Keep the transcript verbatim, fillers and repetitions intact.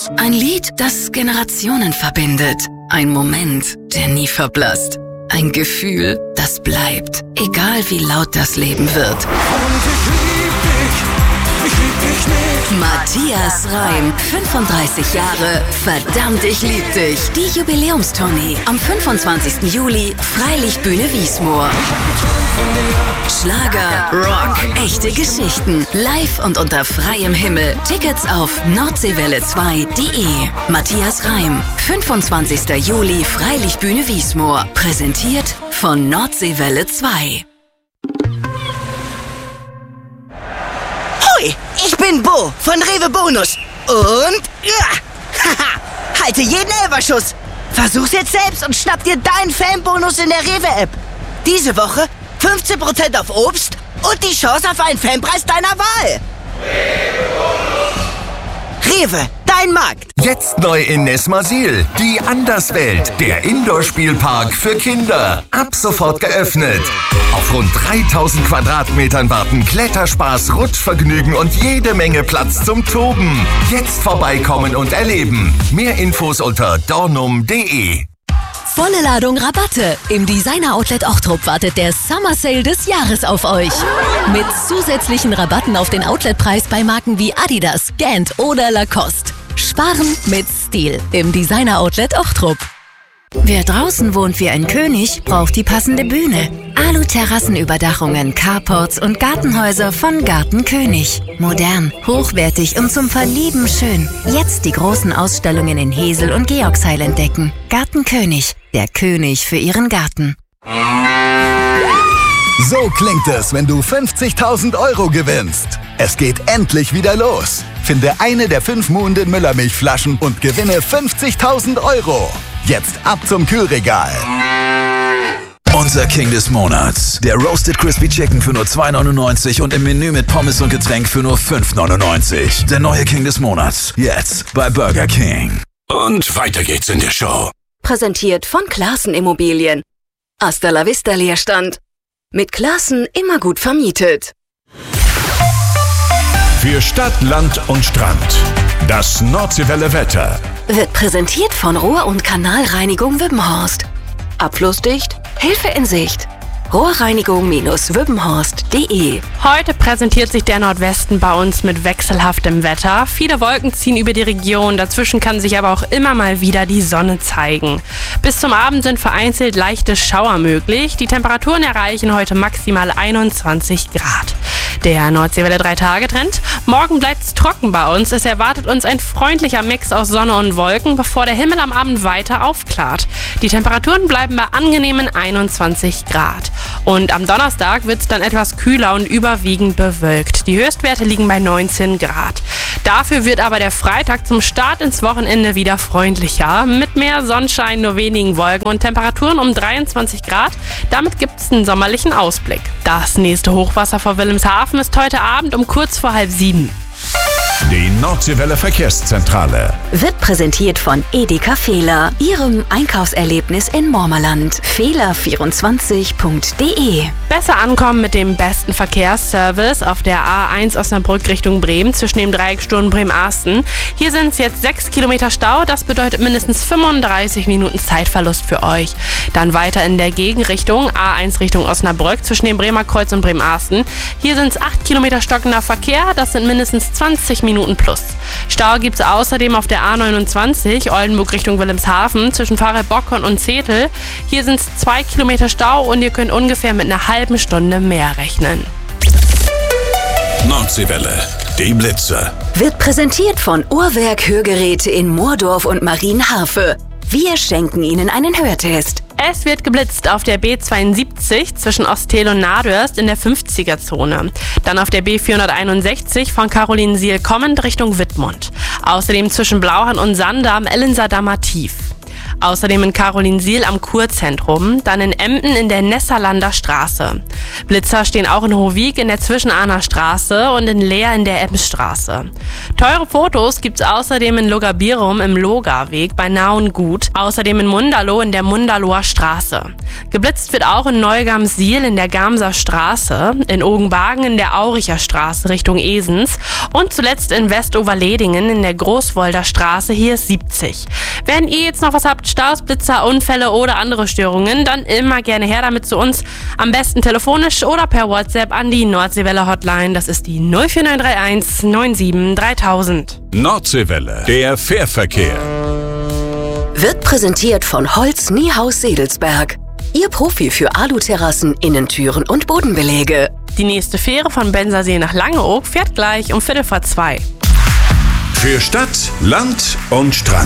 Bonus. Ein Lied, das Generationen verbindet. Ein Moment, der nie verblasst. Ein Gefühl, das bleibt, egal wie laut das Leben wird. Und ich lieb dich, ich lieb dich nicht. Matthias Reim, fünfunddreißig Jahre, verdammt, ich lieb dich. Die Jubiläumstournee am fünfundzwanzigsten Juli, Freilichtbühne Wiesmoor. Schlager, Rock, echte Geschichten, live und unter freiem Himmel. Tickets auf nordseewelle zwei punkt de. Matthias Reim, fünfundzwanzigsten Juli, Freilichtbühne Wiesmoor. Präsentiert von Nordseewelle zwei. Hoi, ich bin Bo von Rewe Bonus. Und ja, haha, halte jeden Elferschuss. Versuch's jetzt selbst und schnapp dir deinen Fanbonus in der Rewe-App. Diese Woche fünfzehn Prozent auf Obst und die Chance auf einen Fanpreis deiner Wahl. Rewe, dein Markt. Jetzt neu in Nesmasil. Die Anderswelt, der Indoor-Spielpark für Kinder. Ab sofort geöffnet. Auf rund dreitausend Quadratmetern warten Kletterspaß, Rutschvergnügen und jede Menge Platz zum Toben. Jetzt vorbeikommen und erleben. Mehr Infos unter dornum punkt de. Volle Ladung Rabatte. Im Designer-Outlet Ochtrup wartet der Summer Sale des Jahres auf euch. Mit zusätzlichen Rabatten auf den Outletpreis bei Marken wie Adidas, Gant oder Lacoste. Sparen mit Stil im Designer-Outlet Ochtrup. Wer draußen wohnt wie ein König, braucht die passende Bühne. Alu-Terrassenüberdachungen, Carports und Gartenhäuser von Garten König. Modern, hochwertig und zum Verlieben schön. Jetzt die großen Ausstellungen in Hesel und Georgsheil entdecken. Garten König, der König für Ihren Garten. So klingt es, wenn du fünfzigtausend Euro gewinnst. Es geht endlich wieder los. Finde eine der fünf Muhnden Müllermilchflaschen und gewinne fünfzigtausend Euro. Jetzt ab zum Kühlregal. Unser King des Monats. Der Roasted Crispy Chicken für nur zwei neunundneunzig und im Menü mit Pommes und Getränk für nur fünf neunundneunzig. Der neue King des Monats. Jetzt bei Burger King. Und weiter geht's in der Show. Präsentiert von Classen Immobilien. Hasta la vista Leerstand. Mit Classen immer gut vermietet. Für Stadt, Land und Strand. Das Nordseewelle Wetter. Wird präsentiert von Rohr- und Kanalreinigung Wübbenhorst. Abflussdicht, Hilfe in Sicht. rohrreinigung Bindestrich wübbenhorst punkt de. Heute präsentiert sich der Nordwesten bei uns mit wechselhaftem Wetter. Viele Wolken ziehen über die Region, dazwischen kann sich aber auch immer mal wieder die Sonne zeigen. Bis zum Abend sind vereinzelt leichte Schauer möglich. Die Temperaturen erreichen heute maximal einundzwanzig Grad. Der Nordseewelle drei Tage Trend. Morgen bleibt es trocken bei uns. Es erwartet uns ein freundlicher Mix aus Sonne und Wolken, bevor der Himmel am Abend weiter aufklart. Die Temperaturen bleiben bei angenehmen einundzwanzig Grad. Und am Donnerstag wird es dann etwas kühler und überwiegend bewölkt. Die Höchstwerte liegen bei neunzehn Grad. Dafür wird aber der Freitag zum Start ins Wochenende wieder freundlicher. Mit mehr Sonnenschein, nur wenigen Wolken und Temperaturen um dreiundzwanzig Grad. Damit gibt es einen sommerlichen Ausblick. Das nächste Hochwasser vor Wilhelmshaven ist heute Abend um kurz vor halb sieben. Die Nordseewelle Verkehrszentrale. Wird präsentiert von Edeka Fehler, Ihrem Einkaufserlebnis in Mormerland. Fehler vierundzwanzig punkt de. Besser ankommen mit dem besten Verkehrsservice auf der A eins Osnabrück Richtung Bremen zwischen dem Dreieck Sturm Bremen-Arsten. Hier sind es jetzt sechs Kilometer Stau, das bedeutet mindestens fünfunddreißig Minuten Zeitverlust für euch. Dann weiter in der Gegenrichtung, A eins Richtung Osnabrück zwischen dem Bremer Kreuz und Bremen-Arsten. Hier sind es acht Kilometer stockender Verkehr, das sind mindestens zwanzig Minuten plus. Stau gibt es außerdem auf der A neunundzwanzig Oldenburg Richtung Wilhelmshaven zwischen Pfarrerbockholm und Zetel. Hier sind es zwei Kilometer Stau und ihr könnt ungefähr mit einer halben Stunde mehr rechnen. Nordseewelle, die Blitze. Wird präsentiert von Uhrwerk Hörgeräte in Moordorf und Marienharfe. Wir schenken Ihnen einen Hörtest. Es wird geblitzt auf der B zweiundsiebzig zwischen Ostel und Nadörst in der fünfziger-Zone. Dann auf der B vierhunderteinundsechzig von Carolinensiel kommend Richtung Wittmund. Außerdem zwischen Blauhahn und Sander am Ellenser Dammer Tief. Außerdem in Carolinsiel am Kurzentrum, dann in Emden in der Nesserlander Straße. Blitzer stehen auch in Hohwig in der Zwischenahner Straße und in Leer in der Emsstraße. Teure Fotos gibt's außerdem in Logabirum im Logaweg bei Naungut, außerdem in Mundalow in der Mundalower Straße. Geblitzt wird auch in Neugamsiel in der Gamser Straße, in Ogenbagen in der Auricher Straße Richtung Esens und zuletzt in Westoverledingen in der Großwolder Straße, hier ist siebzig. Wenn ihr jetzt noch was habt, Staus, Blitzer, Unfälle oder andere Störungen, dann immer gerne her damit zu uns. Am besten telefonisch oder per WhatsApp an die Nordseewelle Hotline. Das ist die null vier neun drei eins neun sieben dreitausend. Nordseewelle, der Fährverkehr. Wird präsentiert von Holz Niehaus Sedelsberg. Ihr Profi für Aluterrassen, Innentüren und Bodenbelege. Die nächste Fähre von Bensersee nach Langeoog fährt gleich um Viertel vor zwei. Für Stadt, Land und Strand.